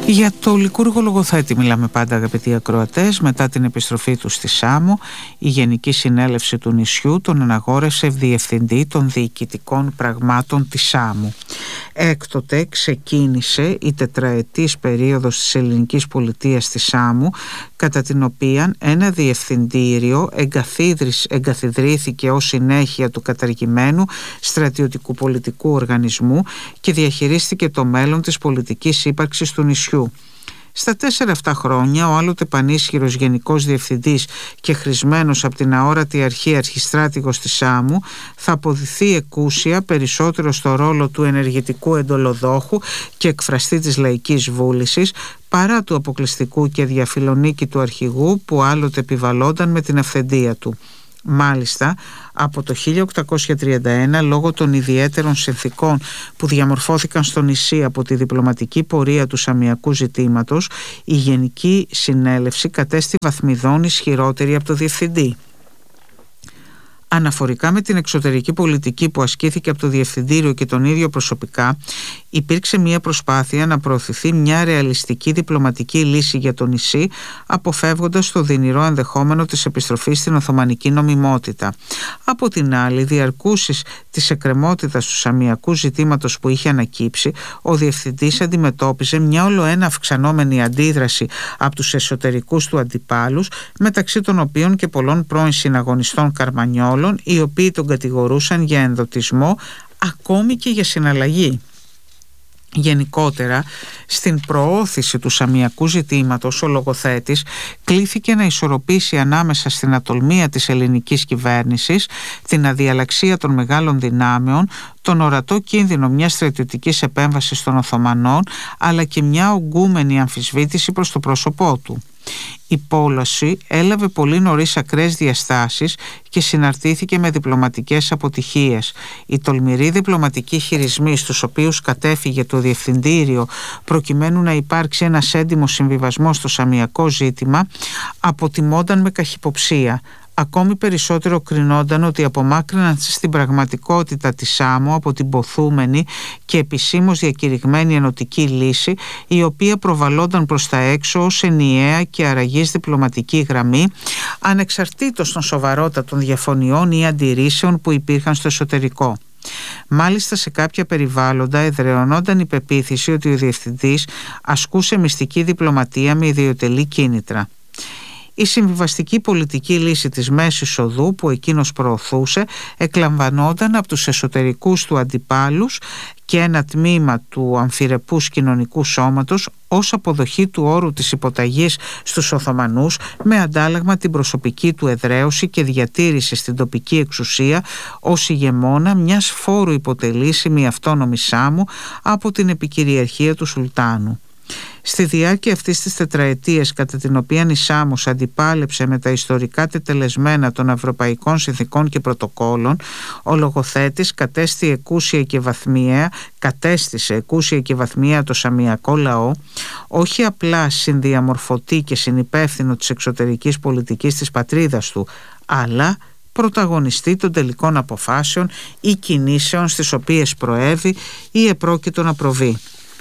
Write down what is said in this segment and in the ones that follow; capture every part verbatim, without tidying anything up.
Για το Λικούργο Λογοθέτη μιλάμε πάντα, αγαπητοί ακροατές. Μετά την επιστροφή του στη Σάμο, η Γενική Συνέλευση του νησιού τον αναγόρευσε διευθυντή των διοικητικών πραγμάτων της Σάμου. Έκτοτε ξεκίνησε η τετραετής περίοδος της ελληνικής πολιτείας στη Σάμου, κατά την οποία ένα διευθυντήριο εγκαθιδρύθηκε ως συνέχεια του καταργημένου στρατιωτικού πολιτικού οργανισμού και διαχειρίστηκε το μέλλον της πολιτικής ύπαρξης του νησιού. Στα τέσσερα αυτά χρόνια ο άλλοτε πανίσχυρος γενικός διευθυντής και χρησμένος από την αόρατη αρχή αρχιστράτηγος της Σάμου θα αποδειχθεί εκούσια περισσότερο στο ρόλο του ενεργητικού εντολοδόχου και εκφραστή της λαϊκής βούλησης παρά του αποκλειστικού και διαφιλονίκητου αρχηγού που άλλοτε επιβαλόταν με την αυθεντία του. Μάλιστα, από το χίλια οκτακόσια τριάντα ένα, λόγω των ιδιαίτερων συνθηκών που διαμορφώθηκαν στο νησί από τη διπλωματική πορεία του σαμιακού ζητήματος, η Γενική Συνέλευση κατέστη βαθμιδών ισχυρότερη από το διευθυντή. Αναφορικά με την εξωτερική πολιτική που ασκήθηκε από το Διευθυντήριο και τον ίδιο προσωπικά, υπήρξε μια προσπάθεια να προωθηθεί μια ρεαλιστική διπλωματική λύση για το νησί, αποφεύγοντας το δυνηρό ενδεχόμενο της επιστροφής στην Οθωμανική νομιμότητα. Από την άλλη, διαρκούσης της εκκρεμότητας του σαμιακού ζητήματος που είχε ανακύψει, ο Διευθυντής αντιμετώπιζε μια ολοένα αυξανόμενη αντίδραση από τους εσωτερικούς του αντιπάλους, μεταξύ των οποίων και πολλών πρώην συναγωνιστών Καρμανιόλων, οι οποίοι τον κατηγορούσαν για ενδοτισμό, ακόμη και για συναλλαγή. Γενικότερα, στην προώθηση του σαμιακού ζητήματος, ο λογοθέτης κλήθηκε να ισορροπήσει ανάμεσα στην ατολμία της ελληνικής κυβέρνησης, την αδιαλαξία των μεγάλων δυνάμεων, τον ορατό κίνδυνο μιας στρατιωτικής επέμβασης των Οθωμανών, αλλά και μια ογκούμενη αμφισβήτηση προς το πρόσωπό του. Η πόλωση έλαβε πολύ νωρίς ακραίες διαστάσεις και συναρτήθηκε με διπλωματικές αποτυχίες. Οι τολμηροί διπλωματικοί χειρισμοί στους οποίους κατέφυγε το Διευθυντήριο προκειμένου να υπάρξει ένας έντιμος συμβιβασμός στο σαμιακό ζήτημα αποτιμώνταν με καχυποψία. Ακόμη περισσότερο κρινόταν ότι απομάκρυναν στην πραγματικότητα τη Σάμο από την ποθούμενη και επισήμως διακηρυγμένη ενωτική λύση, η οποία προβαλόταν προς τα έξω ως ενιαία και αραγής διπλωματική γραμμή, ανεξαρτήτως των σοβαρότατων διαφωνιών ή αντιρρήσεων που υπήρχαν στο εσωτερικό. Μάλιστα, σε κάποια περιβάλλοντα εδραιωνόταν η πεποίθηση ότι ο Διευθυντής ασκούσε μυστική διπλωματία με ιδιωτελή κίνητρα. Η συμβιβαστική πολιτική λύση της Μέσης Οδού που εκείνος προωθούσε εκλαμβανόταν από τους εσωτερικούς του αντιπάλους και ένα τμήμα του αμφιρεπούς κοινωνικού σώματος ως αποδοχή του όρου της υποταγής στους Οθωμανούς, με αντάλλαγμα την προσωπική του εδραίωση και διατήρηση στην τοπική εξουσία ως ηγεμόνα μιας φόρου υποτελήσιμη αυτόνομη Σάμου από την επικυριαρχία του Σουλτάνου. Στη διάρκεια αυτής της τετραετίας, κατά την οποία η Σάμος αντιπάλεψε με τα ιστορικά τετελεσμένα των ευρωπαϊκών συνθηκών και πρωτοκόλων, ο λογοθέτης κατέστη εκούσια και βαθμιαία, κατέστησε εκούσια και βαθμιαία το σαμιακό λαό, όχι απλά συνδιαμορφωτή και συνυπεύθυνο της εξωτερικής πολιτικής της πατρίδας του, αλλά πρωταγωνιστή των τελικών αποφάσεων ή κινήσεων στις οποίες προέβη ή επρόκειτο να προβεί.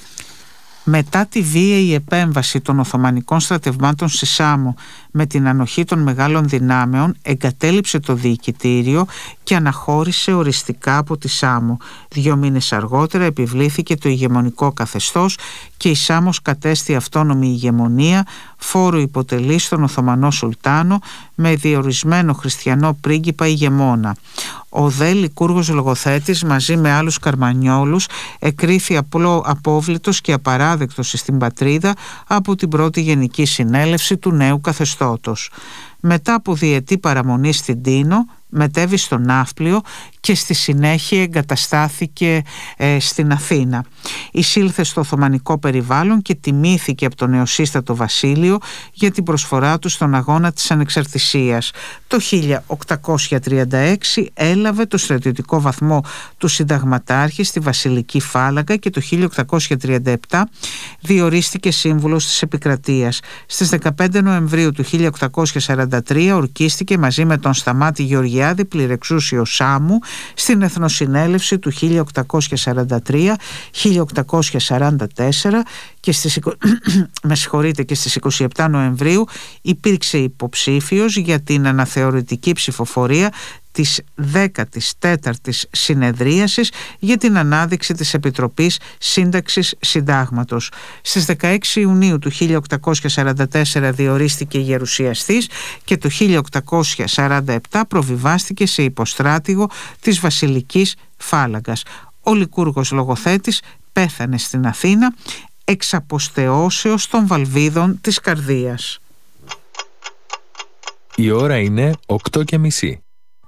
Μετά τη βίαιη επέμβαση των Οθωμανικών στρατευμάτων στη Σάμο με την ανοχή των μεγάλων δυνάμεων, εγκατέλειψε το διοικητήριο και αναχώρησε οριστικά από τη Σάμο. Δύο μήνες αργότερα επιβλήθηκε το ηγεμονικό καθεστώς και η Σάμος κατέστη αυτόνομη ηγεμονία, φόρου υποτελή στον Οθωμανό Σουλτάνο, με διορισμένο χριστιανό πρίγκιπα ηγεμόνα. Ο δε Λικούργος Λογοθέτης μαζί με άλλους Καρμανιόλους εκρίθη απλό απόβλητος και απαράδεκτος στην πατρίδα από την πρώτη Γενική Συνέλευση του νέου καθεστώτος. Μετά από διετή παραμονή στην Τίνο, μετέβη στο Ναύπλιο και στη συνέχεια εγκαταστάθηκε ε, στην Αθήνα. Εισήλθε στο Οθωμανικό περιβάλλον και τιμήθηκε από το νεοσύστατο βασίλειο για την προσφορά του στον αγώνα της ανεξαρτησίας. Το χίλια οκτακόσια τριάντα έξι έλαβε το στρατιωτικό βαθμό του συνταγματάρχη στη Βασιλική Φάλαγγα και το χίλια οκτακόσια τριάντα επτά διορίστηκε σύμβουλος της επικρατείας. Στις δεκαπέντε Νοεμβρίου του χίλια οκτακόσια σαράντα τρία ορκίστηκε μαζί με τον Σταμάτη Γεωργιάδη, πληρεξούσιο Σάμου, στην Εθνοσυνέλευση του χίλια οκτακόσια σαράντα τρία χίλια οκτακόσια σαράντα τέσσερα και στις, με συγχωρείτε, και στις είκοσι επτά Νοεμβρίου υπήρξε υποψήφιος για την αναθεωρητική ψηφοφορία της δέκατης τέταρτης συνεδρίασης για την ανάδειξη της Επιτροπής Σύνταξης Συντάγματος. Στις δεκαέξι Ιουνίου του χίλια οκτακόσια σαράντα τέσσερα διορίστηκε γερουσιαστής και το χίλια οκτακόσια σαράντα επτά προβιβάστηκε σε υποστράτηγο της Βασιλικής Φάλαγγας. Ο Λικούργος λογοθέτης πέθανε στην Αθήνα εξ αποστεώσεως των βαλβίδων της καρδίας. Η ώρα είναι οκτώ και μισή.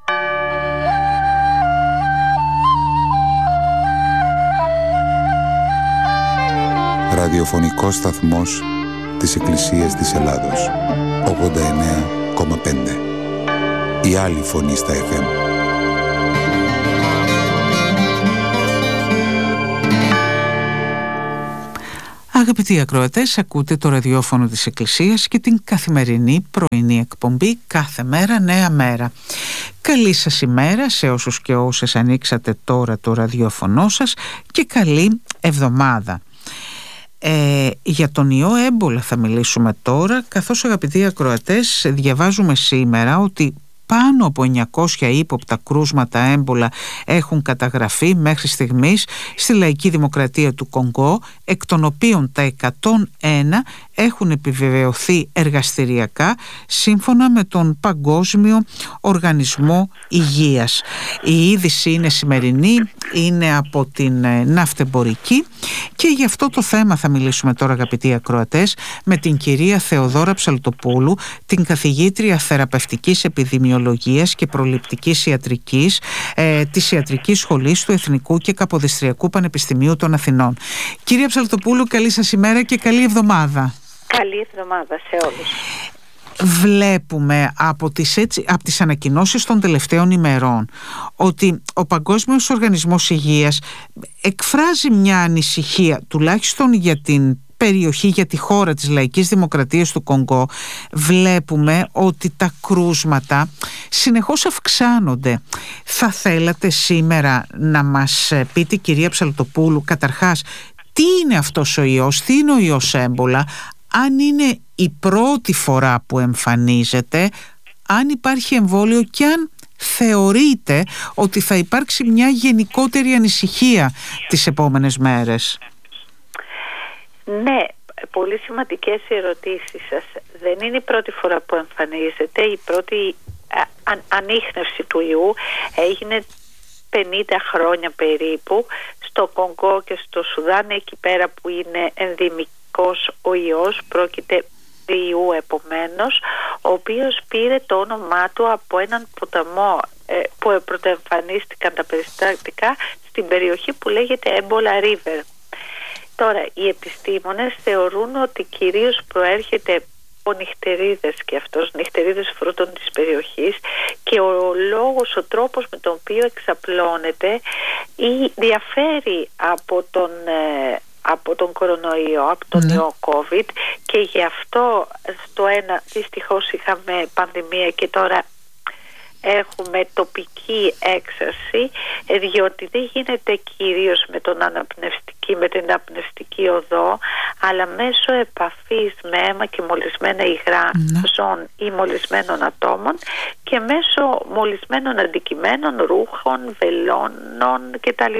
Ραδιοφωνικός σταθμός της Εκκλησίας της Ελλάδος. ογδόντα εννέα κόμμα πέντε. Η άλλη φωνή στα εφ εμ. Αγαπητοί ακροατές, ακούτε το ραδιόφωνο της Εκκλησίας και την καθημερινή πρωινή εκπομπή «Κάθε μέρα νέα μέρα». Καλή σας ημέρα σε όσους και όσες ανοίξατε τώρα το ραδιόφωνο σας και καλή εβδομάδα. Ε, για τον ιό έμπολα θα μιλήσουμε τώρα, καθώς αγαπητοί ακροατές διαβάζουμε σήμερα ότι πάνω από εννιακόσια ύποπτα κρούσματα έμπολα έχουν καταγραφεί μέχρι στιγμής στη Λαϊκή Δημοκρατία του Κονγκό, εκ των οποίων τα εκατόν ένα έχουν επιβεβαιωθεί εργαστηριακά σύμφωνα με τον Παγκόσμιο Οργανισμό Υγείας. Η είδηση είναι σημερινή, είναι από την ναυτεμπορική και γι' αυτό το θέμα θα μιλήσουμε τώρα, αγαπητοί ακροατές, με την κυρία Θεοδόρα Ψαλτοπούλου, την καθηγήτρια θεραπευτικής επιδημιολογίας και προληπτικής ιατρικής ε, της Ιατρικής Σχολής του Εθνικού και Καποδιστριακού Πανεπιστημίου των Αθηνών. Κυρία Ψαλτοπούλου, καλή σας ημέρα και καλή εβδομάδα. Καλή εβδομάδα σε όλους. Βλέπουμε από τις, έτσι, από τις ανακοινώσεις των τελευταίων ημερών ότι ο Παγκόσμιος Οργανισμός Υγείας εκφράζει μια ανησυχία, τουλάχιστον για την περιοχή, για τη χώρα της Λαϊκής Δημοκρατίας του Κονγκό. Βλέπουμε ότι τα κρούσματα συνεχώς αυξάνονται. Θα θέλατε σήμερα να μας πείτε, κυρία Ψαλτοπούλου, καταρχάς τι είναι αυτός ο ιός, τι είναι ο ιός έμπολα, αν είναι η πρώτη φορά που εμφανίζεται, αν υπάρχει εμβόλιο και αν θεωρείτε ότι θα υπάρξει μια γενικότερη ανησυχία τις επόμενες μέρες. Ναι, πολύ σημαντικές οι ερωτήσεις σας. Δεν είναι η πρώτη φορά που εμφανίζεται. Η πρώτη α, ανίχνευση του ιού έγινε πενήντα χρόνια περίπου στο Κονγκό και στο Σουδάν, εκεί πέρα που είναι ενδημικός ο ιός, πρόκειται ιού επομένως, ο οποίος πήρε το όνομά του από έναν ποταμό ε, που πρωτοεμφανίστηκαν τα περιστατικά στην περιοχή που λέγεται Ebola River. Τώρα, οι επιστήμονες θεωρούν ότι κυρίως προέρχεται από νυχτερίδες, και αυτός νυχτερίδες φρούτων της περιοχής, και ο λόγος, ο τρόπος με τον οποίο εξαπλώνεται ή διαφέρει από τον, ε, από τον κορονοϊό, από τον mm. ιό COVID, και γι' αυτό στο ένα δυστυχώς είχαμε πανδημία και τώρα έχουμε τοπική έξαρση, διότι δεν γίνεται κυρίως με, τον αναπνευστική, με την αναπνευστική οδό, αλλά μέσω επαφής με αίμα και μολυσμένα υγρά mm. ζώων ή μολυσμένων ατόμων και μέσω μολυσμένων αντικειμένων, ρούχων, βελόνων κτλ.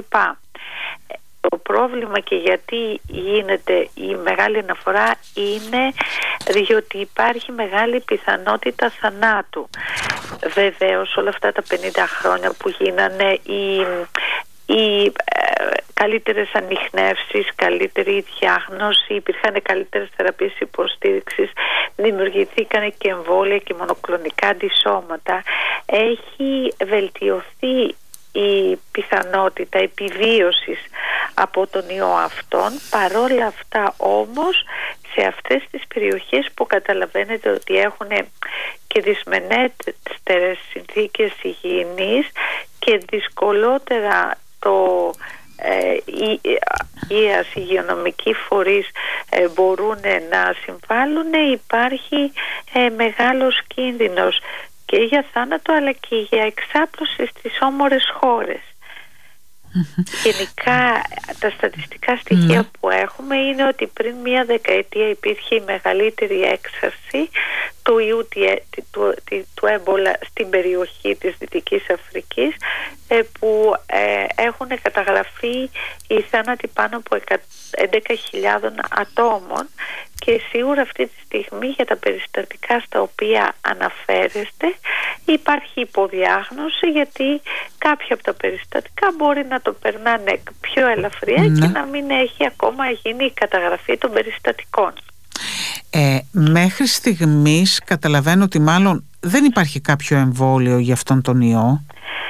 Το πρόβλημα και γιατί γίνεται η μεγάλη αναφορά είναι διότι υπάρχει μεγάλη πιθανότητα θανάτου. Βεβαίως όλα αυτά τα πενήντα χρόνια που γίνανε οι, οι ε, καλύτερες ανιχνεύσεις, καλύτερη διάγνωση, υπήρχαν καλύτερες θεραπείες υποστήριξης, δημιουργηθήκαν και εμβόλια και μονοκλονικά αντισώματα. Έχει βελτιωθεί η πιθανότητα επιβίωσης από τον ιό αυτόν. Παρόλα αυτά όμως, σε αυτές τις περιοχές που καταλαβαίνετε ότι έχουν και δυσμενέστερες συνθήκες υγιεινής και δυσκολότερα το ε, οι, οι υγειονομικοί φορείς ε, μπορούν να συμβάλλουν, υπάρχει ε, μεγάλος κίνδυνος και για θάνατο αλλά και για εξάπλωση στις όμορες χώρες. Γενικά τα στατιστικά στοιχεία mm. που έχουμε είναι ότι πριν μία δεκαετία υπήρχε η μεγαλύτερη έξαρση του ιού του, του, του έμπολα στην περιοχή της Δυτικής Αφρικής, ε, που ε, έχουν καταγραφεί οι θάνατοι πάνω από έντεκα χιλιάδες ατόμων, και σίγουρα αυτή τη στιγμή για τα περιστατικά στα οποία αναφέρεστε υπάρχει υποδιάγνωση, γιατί κάποια από τα περιστατικά μπορεί να το περνάνε πιο ελαφριά ναι. και να μην έχει ακόμα γίνει η καταγραφή των περιστατικών. Ε, μέχρι στιγμής καταλαβαίνω ότι μάλλον δεν υπάρχει κάποιο εμβόλιο για αυτόν τον ιό.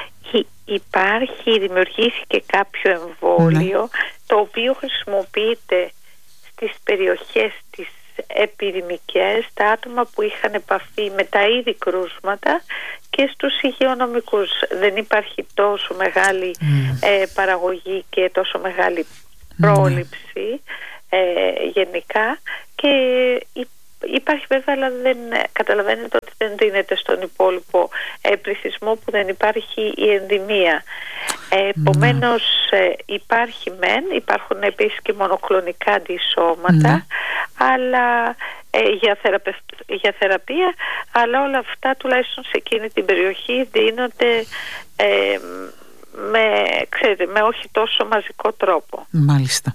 Υπάρχει, δημιουργήθηκε κάποιο εμβόλιο ναι. το οποίο χρησιμοποιείται στις περιοχές τις επιδημικές, τα άτομα που είχαν επαφή με τα είδη κρούσματα και στους υγειονομικούς. Δεν υπάρχει τόσο μεγάλη mm. ε, παραγωγή και τόσο μεγάλη πρόληψη mm. ε, γενικά, και υπάρχει βέβαια, αλλά δεν καταλαβαίνετε ότι δεν δίνεται στον υπόλοιπο ε, πληθυσμό που δεν υπάρχει η ενδημία. Ε, επομένως ε, υπάρχει μεν, υπάρχουν επίσης και μονοκλονικά αντισώματα mm. αλλά ε, για, θεραπευ... για θεραπεία, αλλά όλα αυτά τουλάχιστον σε εκείνη την περιοχή δίνονται ε, με, ξέρετε, με όχι τόσο μαζικό τρόπο. Μάλιστα.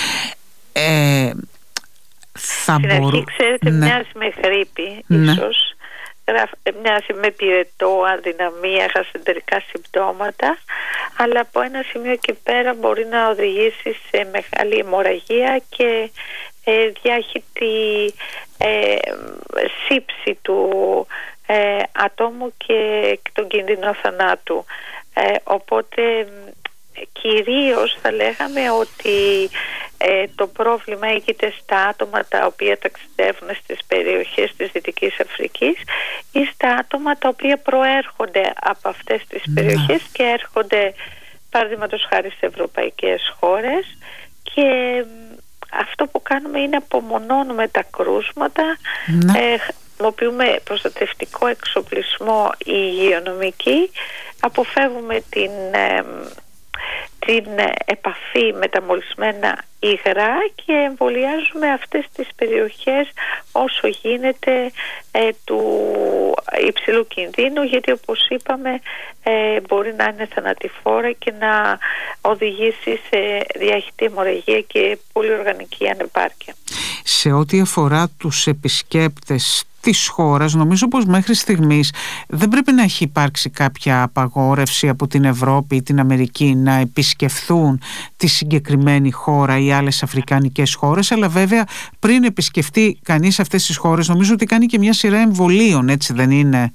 Ε, θα Στην μπορώ... αρχή, ξέρετε, ναι. μοιάζει με γρίπη ναι. ίσως, μοιάζει με πυρετό, αδυναμία, γαστρεντερικά συμπτώματα, αλλά από ένα σημείο και πέρα μπορεί να οδηγήσει σε μεγάλη αιμορραγία και ε, διάχυτη ε, σύψη του ε, ατόμου και τον κίνδυνο θανάτου. Ε, οπότε κυρίως θα λέγαμε ότι ε, το πρόβλημα έγινε στα άτομα τα οποία ταξιδεύουν στις περιοχές της Δυτικής Αφρικής ή στα άτομα τα οποία προέρχονται από αυτές τις mm. περιοχές και έρχονται παραδείγματος χάρη σε ευρωπαϊκές χώρες, και αυτό που κάνουμε είναι απομονώνουμε τα κρούσματα, mm. ε, χρησιμοποιούμε προστατευτικό εξοπλισμό υγειονομική, αποφεύγουμε την ε, την επαφή με τα μολυσμένα υγρά και εμβολιάζουμε αυτές τις περιοχές όσο γίνεται ε, του υψηλού κινδύνου, γιατί όπως είπαμε ε, μπορεί να είναι θανατηφόρα και να οδηγήσει σε διάχυτη αιμορραγία και πολυοργανική ανεπάρκεια. Σε ό,τι αφορά τους επισκέπτες της χώρας, νομίζω πως μέχρι στιγμής δεν πρέπει να έχει υπάρξει κάποια απαγόρευση από την Ευρώπη ή την Αμερική να επισκεφθούν τη συγκεκριμένη χώρα ή άλλες αφρικανικές χώρες, αλλά βέβαια πριν επισκεφτεί κανείς αυτές τις χώρες νομίζω ότι κάνει και μια σειρά εμβολίων, έτσι δεν είναι?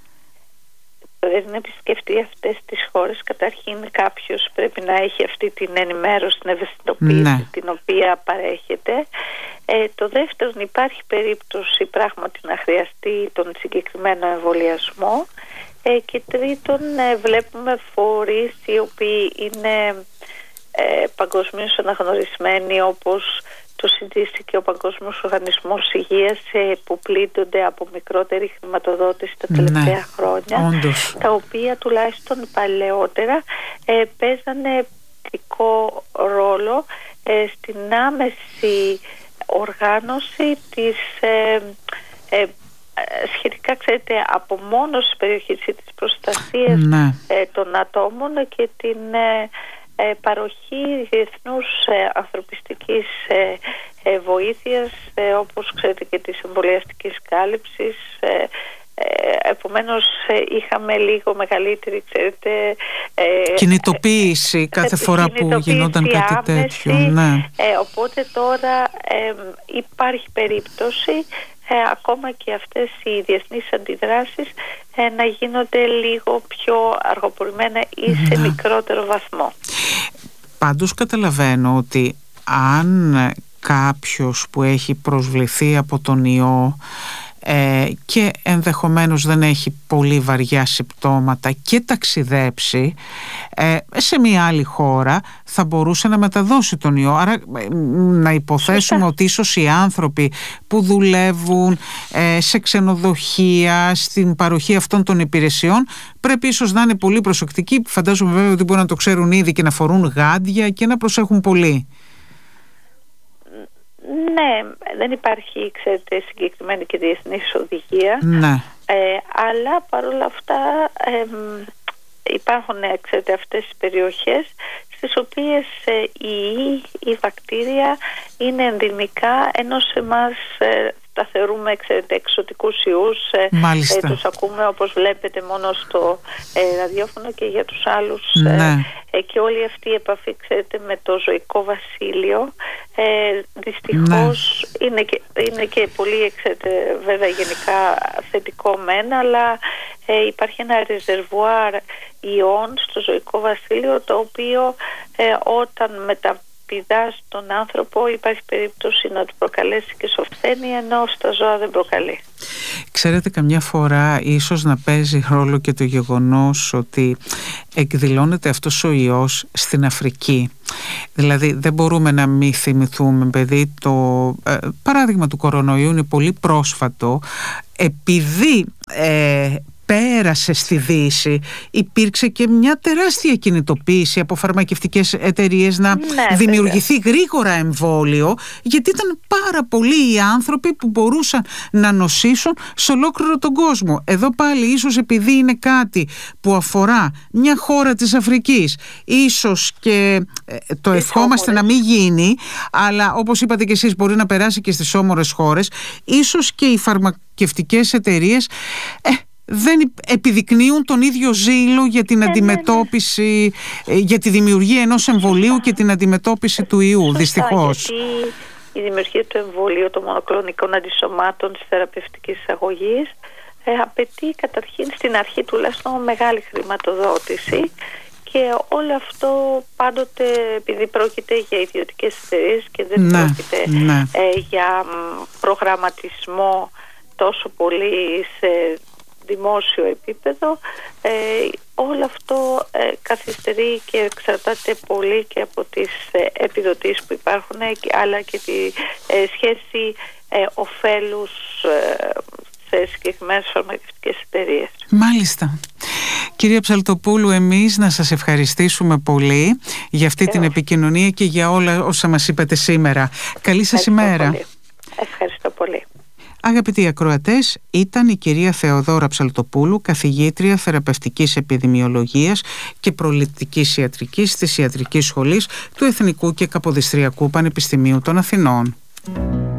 Δεν επισκεφτεί αυτές τις χώρες, καταρχήν κάποιος πρέπει να έχει αυτή την ενημέρωση, την ευαισθητοποίηση ναι. την οποία παρέχεται. Ε, το δεύτερο, υπάρχει περίπτωση πράγματι να χρειαστεί τον συγκεκριμένο εμβολιασμό, ε, και τρίτον ε, βλέπουμε φορείς οι οποίοι είναι ε, παγκοσμίως αναγνωρισμένοι, όπως το σι ντι σι και ο Παγκόσμιος Οργανισμός Υγείας, ε, που πλήττονται από μικρότερη χρηματοδότηση τα τελευταία ναι, χρόνια, όντως. Τα οποία τουλάχιστον παλαιότερα ε, παίζανε θετικό ρόλο ε, στην άμεση οργάνωση της ε, ε, σχετικά, ξέρετε, απομόνωσης της περιοχής, της προστασίας ναι. ε, των ατόμων και την ε, ε, παροχή διεθνούς ε, ανθρωπιστικής ε, ε, βοήθειας, ε, όπως ξέρετε, και της εμβολιαστικής κάλυψης. ε, Ε, επομένως ε, είχαμε λίγο μεγαλύτερη, ξέρετε, ε, κινητοποίηση ε, κάθε ε, φορά που γινόταν κάτι άμεση, τέτοιο ναι. ε, οπότε τώρα ε, υπάρχει περίπτωση ε, ακόμα και αυτές οι διεθνείς αντιδράσεις ε, να γίνονται λίγο πιο αργοπορημένα ή ναι. σε μικρότερο βαθμό. Πάντως καταλαβαίνω ότι αν κάποιος που έχει προσβληθεί από τον ιό ε, και ενδεχομένως δεν έχει πολύ βαριά συμπτώματα και ταξιδέψει ε, σε μια άλλη χώρα, θα μπορούσε να μεταδώσει τον ιό. Άρα να υποθέσουμε ότι ίσως οι άνθρωποι που δουλεύουν ε, σε ξενοδοχεία, στην παροχή αυτών των υπηρεσιών, πρέπει ίσως να είναι πολύ προσεκτικοί. Φαντάζομαι βέβαια ότι μπορεί να το ξέρουν ήδη και να φορούν γάντια και να προσέχουν πολύ. Ναι, δεν υπάρχει, ξέρετε, συγκεκριμένη και διεθνής οδηγία. Ναι. Ε, αλλά παρόλα αυτά ε, υπάρχουν, ξέρετε, αυτές τις περιοχές στις οποίες ε, οι, οι βακτήρια είναι ενδυμικά, ενώ σε εμάς ε, τα θεωρούμε, ξέρετε, εξωτικούς ιούς. Ε, ε, τους ακούμε, όπως βλέπετε, μόνο στο ε, ραδιόφωνο, και για τους άλλους ναι. ε, και όλη αυτή η επαφή, ξέρετε, με το ζωικό βασίλειο ε, δυστυχώς ναι. είναι, και, είναι και πολύ, ξέρετε, βέβαια γενικά θετικό μεν, αλλά ε, υπάρχει ένα ρεζερβουάρ ιών στο ζωικό βασίλειο, το οποίο ε, όταν μετα πηδά στον άνθρωπο υπάρχει περίπτωση να του προκαλέσει και σοφθένεια, ενώ στα ζώα δεν προκαλεί. Ξέρετε, καμιά φορά ίσως να παίζει ρόλο και το γεγονός ότι εκδηλώνεται αυτός ο ιός στην Αφρική. Δηλαδή δεν μπορούμε να μην θυμηθούμε, παιδί, το ε, παράδειγμα του κορονοϊού είναι πολύ πρόσφατο, επειδή ε, πέρασε στη Δύση, υπήρξε και μια τεράστια κινητοποίηση από φαρμακευτικές εταιρείες να ναι, δημιουργηθεί βέβαια. γρήγορα εμβόλιο, γιατί ήταν πάρα πολλοί οι άνθρωποι που μπορούσαν να νοσήσουν σε ολόκληρο τον κόσμο. Εδώ πάλι ίσως επειδή είναι κάτι που αφορά μια χώρα της Αφρικής, ίσως και ε, το τις ευχόμαστε όμορες. να μην γίνει, αλλά όπως είπατε και εσείς μπορεί να περάσει και στις όμορες χώρες, ίσως και οι φαρμακευτικές εταιρείες ε, δεν επιδεικνύουν τον ίδιο ζήλο για την ε, αντιμετώπιση, ναι, ναι. για τη δημιουργία ενός εμβολίου και την αντιμετώπιση του ιού. Σωστά, δυστυχώς. Γιατί η δημιουργία του εμβολίου των μονοκλονικών αντισωμάτων της θεραπευτικής εισαγωγής ε, απαιτεί καταρχήν στην αρχή τουλάχιστον μεγάλη χρηματοδότηση, και όλο αυτό πάντοτε, επειδή πρόκειται για ιδιωτικές εταιρείες και δεν ναι, πρόκειται ναι. Ε, για προγραμματισμό τόσο πολύ σε δημόσιο επίπεδο, ε, όλο αυτό ε, καθυστερεί και εξαρτάται πολύ και από τις ε, επιδοτήσεις που υπάρχουν, ε, αλλά και τη ε, σχέση ε, ωφέλους ε, σε συγκεκριμένες φαρμακευτικές εταιρείες. Μάλιστα. Κυρία Ψαλτοπούλου, εμείς να σας ευχαριστήσουμε πολύ για αυτή την επικοινωνία και για όλα όσα μας είπατε σήμερα. Καλή σας ημέρα. Πολύ. Ευχαριστώ πολύ. Αγαπητοί ακροατές, ήταν η κυρία Θεοδόρα Ψαλτοπούλου, καθηγήτρια θεραπευτικής επιδημιολογίας και προληπτικής ιατρικής της Ιατρικής Σχολής του Εθνικού και Καποδιστριακού Πανεπιστημίου των Αθηνών.